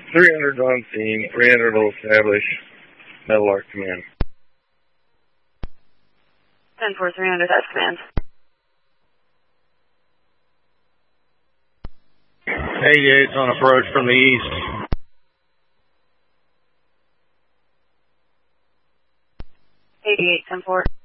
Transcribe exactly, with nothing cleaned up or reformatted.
three hundred on scene, three hundred will establish Metal Arc command. ten four, three hundred has command. eighty-eight's on approach from the east. eighty-eight, ten four.